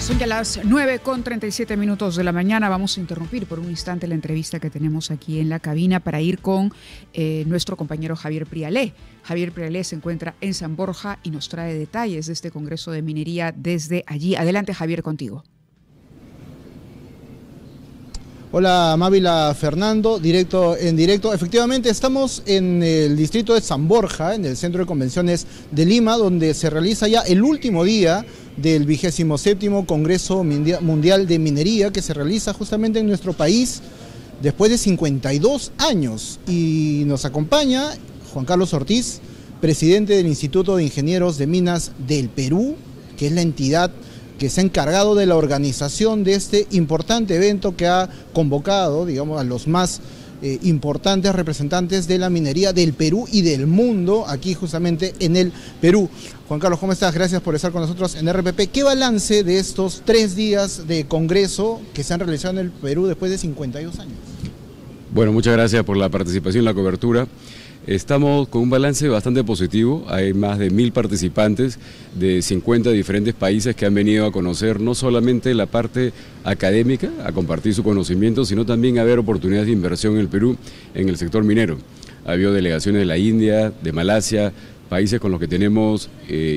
Son ya las 9:37 de la mañana. Vamos a interrumpir por un instante la entrevista que tenemos aquí en la cabina para ir con nuestro compañero Javier Prialé. Javier Prialé se encuentra en San Borja y nos trae detalles de este Congreso de Minería desde allí. Adelante, Javier, contigo. Hola, Mávila, Fernando, en directo. Efectivamente, estamos en el distrito de San Borja, en el Centro de Convenciones de Lima, donde se realiza ya el último día del 27º Congreso Mundial de Minería, que se realiza justamente en nuestro país después de 52 años. Y nos acompaña Juan Carlos Ortiz, presidente del Instituto de Ingenieros de Minas del Perú, que es la entidad que se ha encargado de la organización de este importante evento que ha convocado, digamos, a los más importantes representantes de la minería del Perú y del mundo, aquí justamente en el Perú. Juan Carlos, ¿cómo estás? Gracias por estar con nosotros en RPP. ¿Qué balance de estos 3 días de congreso que se han realizado en el Perú después de 52 años? Bueno, muchas gracias por la participación y la cobertura. Estamos con un balance bastante positivo. Hay más de 1000 participantes de 50 diferentes países que han venido a conocer no solamente la parte académica, a compartir su conocimiento, sino también a ver oportunidades de inversión en el Perú en el sector minero. Ha habido delegaciones de la India, de Malasia, países con los que tenemos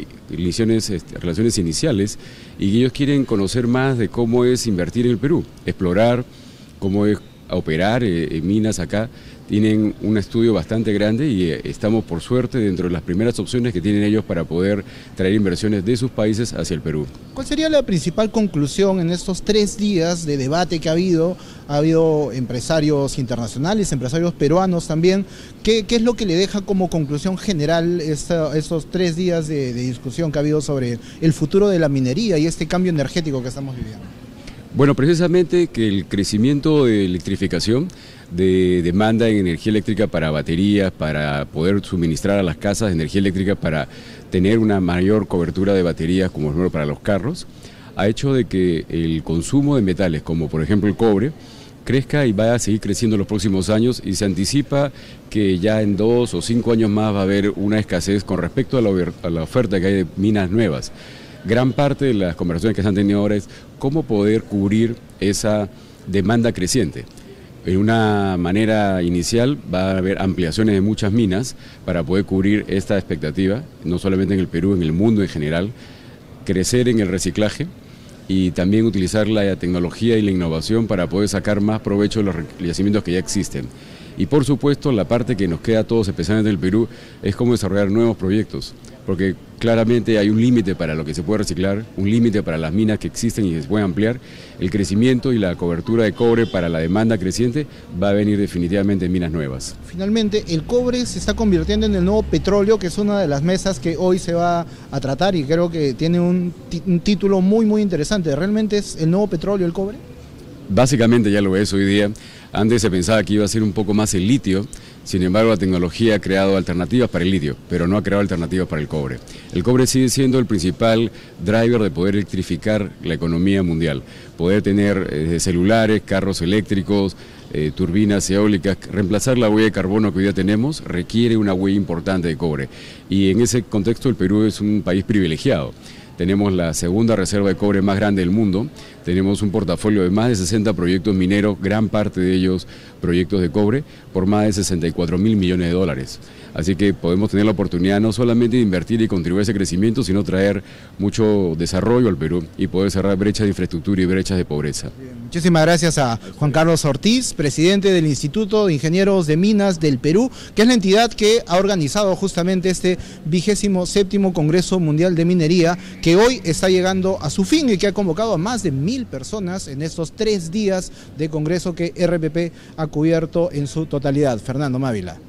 relaciones iniciales, y ellos quieren conocer más de cómo es invertir en el Perú, explorar cómo es operar en minas acá. Tienen un estudio bastante grande y estamos, por suerte, dentro de las primeras opciones que tienen ellos para poder traer inversiones de sus países hacia el Perú. ¿Cuál sería la principal conclusión en estos 3 días de debate que ha habido? Ha habido empresarios internacionales, empresarios peruanos también. ¿Qué es lo que le deja como conclusión general estos 3 días de discusión que ha habido sobre el futuro de la minería y este cambio energético que estamos viviendo? Bueno, precisamente que el crecimiento de electrificación, de demanda en energía eléctrica para baterías, para poder suministrar a las casas energía eléctrica, para tener una mayor cobertura de baterías, como por ejemplo para los carros, ha hecho de que el consumo de metales, como por ejemplo el cobre, crezca y va a seguir creciendo en los próximos años, y se anticipa que ya en 2 o 5 años más va a haber una escasez con respecto a la oferta que hay de minas nuevas. Gran parte de las conversaciones que se han tenido ahora es cómo poder cubrir esa demanda creciente. En una manera inicial va a haber ampliaciones de muchas minas para poder cubrir esta expectativa, no solamente en el Perú, en el mundo en general, crecer en el reciclaje y también utilizar la tecnología y la innovación para poder sacar más provecho de los yacimientos que ya existen. Y por supuesto, la parte que nos queda a todos, especialmente en el Perú, es cómo desarrollar nuevos proyectos, porque claramente hay un límite para lo que se puede reciclar, un límite para las minas que existen y que se pueden ampliar. El crecimiento y la cobertura de cobre para la demanda creciente va a venir definitivamente en minas nuevas. Finalmente, el cobre se está convirtiendo en el nuevo petróleo, que es una de las mesas que hoy se va a tratar, y creo que tiene un título muy interesante. ¿Realmente es el nuevo petróleo el cobre? Básicamente ya lo es hoy día. Antes se pensaba que iba a ser un poco más el litio, sin embargo la tecnología ha creado alternativas para el litio, pero no ha creado alternativas para el cobre. El cobre sigue siendo el principal driver de poder electrificar la economía mundial, poder tener celulares, carros eléctricos, turbinas eólicas. Reemplazar la huella de carbono que hoy día tenemos requiere una huella importante de cobre, y en ese contexto el Perú es un país privilegiado. Tenemos la segunda reserva de cobre más grande del mundo, tenemos un portafolio de más de 60 proyectos mineros, gran parte de ellos proyectos de cobre, por más de 64.000 millones de dólares. Así que podemos tener la oportunidad no solamente de invertir y contribuir a ese crecimiento, sino traer mucho desarrollo al Perú y poder cerrar brechas de infraestructura y brechas de pobreza. Muchísimas gracias a Juan Carlos Ortiz, presidente del Instituto de Ingenieros de Minas del Perú, que es la entidad que ha organizado justamente este 27º Congreso Mundial de Minería, que hoy está llegando a su fin y que ha convocado a más de 1000 personas en estos 3 días de congreso que RPP ha cubierto en su totalidad. Fernando Mávila.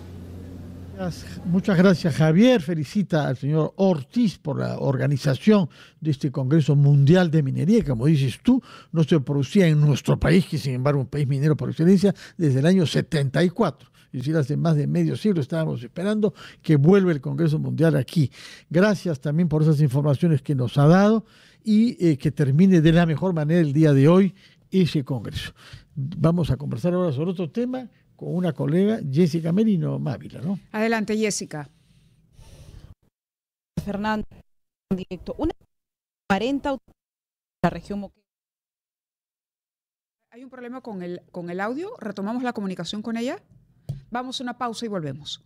Muchas gracias, Javier. Felicita al señor Ortiz por la organización de este Congreso Mundial de Minería, que, como dices tú, no se producía en nuestro país, que sin embargo es un país minero por excelencia, desde el año 74. Es decir, hace más de medio siglo estábamos esperando que vuelva el Congreso Mundial aquí. Gracias también por esas informaciones que nos ha dado, y que termine de la mejor manera el día de hoy ese Congreso. Vamos a conversar ahora sobre otro tema con una colega, Jessica Merino Mávila, ¿no? Adelante, Jessica. Fernando, en directo. Una 40 la región Moquegua. Hay un problema con el audio. Retomamos la comunicación con ella. Vamos a una pausa y volvemos.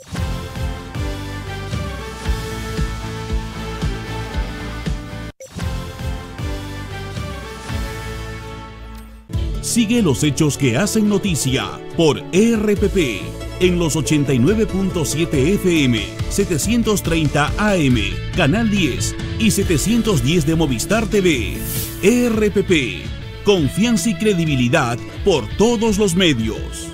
Sigue los hechos que hacen noticia por RPP en los 89.7 FM, 730 AM, Canal 10 y 710 de Movistar TV. RPP, confianza y credibilidad por todos los medios.